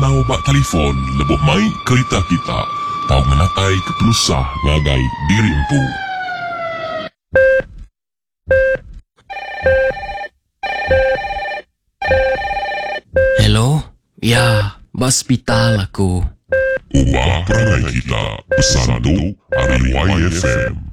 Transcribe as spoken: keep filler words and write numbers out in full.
tanaw ba telefon leboh mai kereta kita. Tau menatay kepelusah ngagai dirimpu. Hello? Ya, ba hospital aku. Ubah perangai kita. Pesan tu hari Y F M.